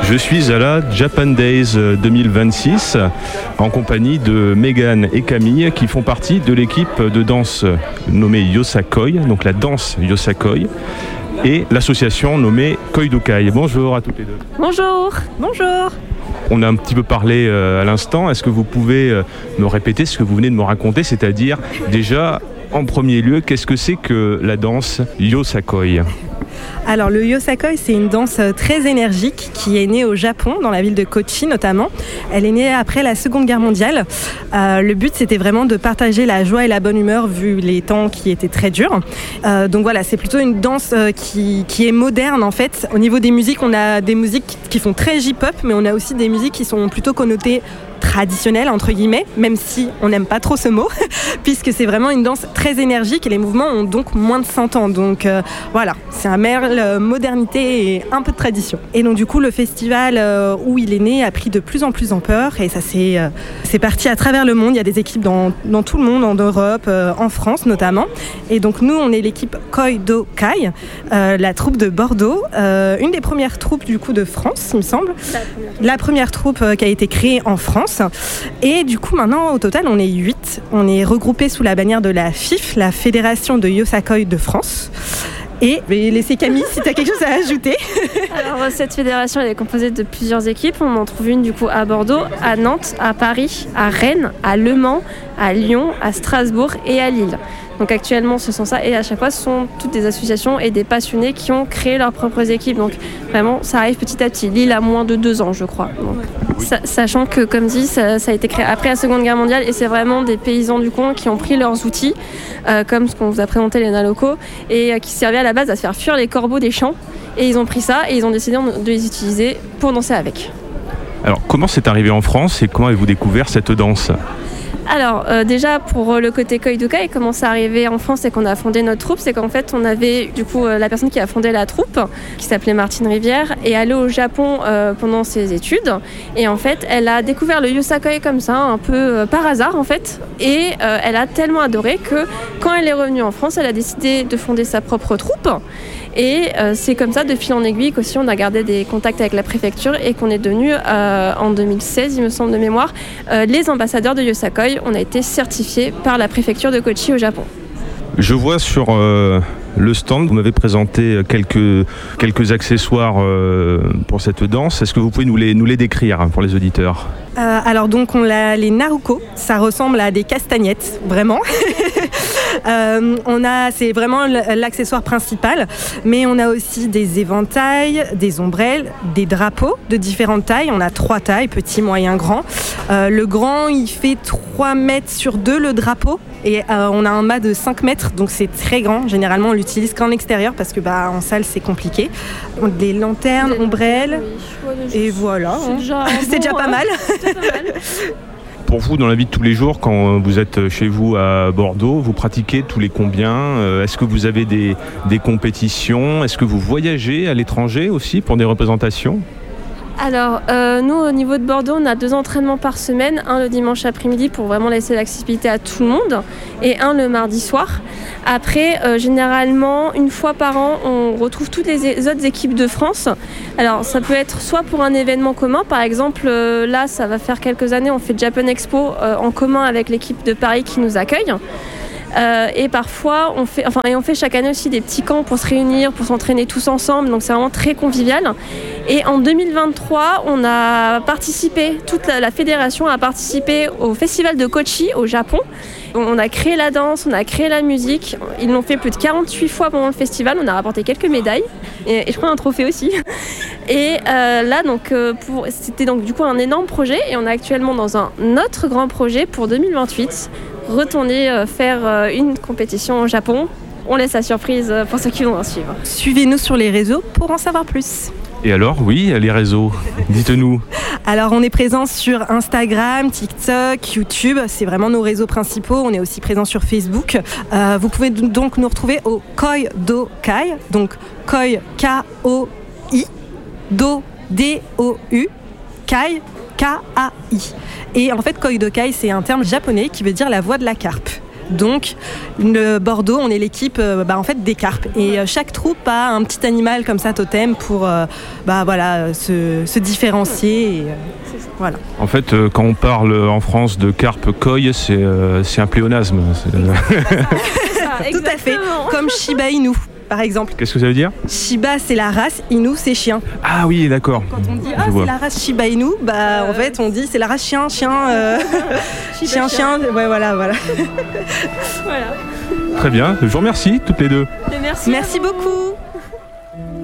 Je suis à la Japan Days 2026 en compagnie de Megan et Camille qui font partie de l'équipe de danse nommée Yosakoi, donc la danse Yosakoi, et l'association nommée Koidokai. Bonjour à toutes les deux. Bonjour. Bonjour. On a un petit peu parlé à l'instant. Est-ce que vous pouvez me répéter ce que vous venez de me raconter, c'est-à-dire déjà en premier lieu, qu'est-ce que c'est que la danse Yosakoi ? Alors le Yosakoi, c'est une danse très énergique qui est née au Japon, dans la ville de Kochi notamment. Elle est née après la Seconde Guerre mondiale. Le but, c'était vraiment de partager la joie et la bonne humeur vu les temps qui étaient très durs. Donc voilà, c'est plutôt une danse qui est moderne en fait. Au niveau des musiques, on a des musiques qui font très J-pop, mais on a aussi des musiques qui sont plutôt connotées traditionnelle entre guillemets, même si on n'aime pas trop ce mot, puisque c'est vraiment une danse très énergique et les mouvements ont donc moins de 100 ans. Donc voilà, c'est un mélange modernité et un peu de tradition. Et donc du coup, le festival où il est né a pris de plus en plus ampleur et ça c'est parti à travers le monde. Il y a des équipes dans tout le monde, en Europe, en France notamment. Et donc nous, on est l'équipe Koidokai, la troupe de Bordeaux, une des premières troupes du coup de France, il me semble. La première troupe qui a été créée en France. Et du coup, maintenant, au total, on est 8. On est regroupés sous la bannière de la FIF, la Fédération de Yosakoi de France. Et je vais laisser Camille si tu as quelque chose à ajouter. Alors, cette fédération, elle est composée de plusieurs équipes. On en trouve une du coup à Bordeaux, à Nantes, à Paris, à Rennes, à Le Mans, à Lyon, à Strasbourg et à Lille. Donc actuellement, ce sont ça. Et à chaque fois, ce sont toutes des associations et des passionnés qui ont créé leurs propres équipes. Donc vraiment, ça arrive petit à petit. Lille a moins de 2 ans, je crois. Donc, sachant que, comme dit, ça a été créé après la Seconde Guerre mondiale. Et c'est vraiment des paysans du coin qui ont pris leurs outils, comme ce qu'on vous a présenté, les nalocos, et qui servaient à la base à se faire fuir les corbeaux des champs. Et ils ont pris ça et ils ont décidé de les utiliser pour danser avec. Alors, comment c'est arrivé en France et comment avez-vous découvert cette danse ? Alors déjà pour le côté Koidokai, comment ça arrivé en France et qu'on a fondé notre troupe, c'est qu'en fait on avait du coup la personne qui a fondé la troupe, qui s'appelait Martine Rivière, est allée au Japon pendant ses études et en fait elle a découvert le Yosakoi comme ça, un peu par hasard en fait, et elle a tellement adoré que quand elle est revenue en France, elle a décidé de fonder sa propre troupe. Et c'est comme ça, de fil en aiguille, qu'aussi on a gardé des contacts avec la préfecture et qu'on est devenu, en 2016, il me semble de mémoire, les ambassadeurs de Yosakoi. On a été certifiés par la préfecture de Kochi au Japon. Je vois sur le stand, vous m'avez présenté quelques accessoires pour cette danse. Est-ce que vous pouvez nous les décrire pour les auditeurs ? Alors donc on a les naruko, ça ressemble à des castagnettes, vraiment. C'est vraiment l'accessoire principal, mais on a aussi des éventails, des ombrelles, des drapeaux de différentes tailles. On a 3 tailles, petit, moyen, grand. Le grand, il fait 3 mètres sur 2 le drapeau. Et on a un mât de 5 mètres, donc c'est très grand. Généralement, on l'utilise qu'en extérieur parce que en salle, c'est compliqué. Des lanternes, ombrelles, et voilà. C'est déjà pas mal. Pour vous, dans la vie de tous les jours, quand vous êtes chez vous à Bordeaux, vous pratiquez tous les combien ? Est-ce que vous avez des compétitions ? Est-ce que vous voyagez à l'étranger aussi pour des représentations ? Alors, nous, au niveau de Bordeaux, on a 2 entraînements par semaine, un le dimanche après-midi pour vraiment laisser l'accessibilité à tout le monde, et un le mardi soir. Après, généralement, une fois par an, on retrouve toutes les autres équipes de France. Alors, ça peut être soit pour un événement commun, par exemple, là, ça va faire quelques années, on fait Japan Expo en commun avec l'équipe de Paris qui nous accueille. Et parfois on fait chaque année aussi des petits camps pour se réunir, pour s'entraîner tous ensemble, donc c'est vraiment très convivial. Et en 2023 on a participé, toute la fédération a participé au festival de Kochi au Japon. On a créé la danse, on a créé la musique, ils l'ont fait plus de 48 fois pendant le festival, on a rapporté quelques médailles et je crois un trophée aussi. Et là donc c'était donc du coup un énorme projet et on est actuellement dans un autre grand projet pour 2028. Retourner faire une compétition au Japon. On laisse la surprise pour ceux qui vont en suivre. Suivez-nous sur les réseaux pour en savoir plus. Et alors, oui, les réseaux, dites-nous. Alors, on est présent sur Instagram, TikTok, YouTube. C'est vraiment nos réseaux principaux. On est aussi présent sur Facebook. Vous pouvez donc nous retrouver au Koidokai. Donc, Koi, K-O-I, Do, D-O-U, Kai, K-A-I. Et en fait, Koidokai, c'est un terme japonais qui veut dire la voix de la carpe. Donc, Bordeaux, on est l'équipe en fait, des carpes. Et chaque troupe a un petit animal comme ça, totem, pour se différencier. Et, voilà. En fait, quand on parle en France de carpe koi, c'est un pléonasme. Tout à fait, comme Shiba Inu. Par exemple. Qu'est-ce que ça veut dire? Shiba, c'est la race, Inu, c'est chien. Ah oui, d'accord. Quand on dit c'est la race Shiba Inu, en fait, on dit c'est la race chien. Chien. Ouais, voilà. Voilà. Très bien, je vous remercie toutes les deux. Merci beaucoup.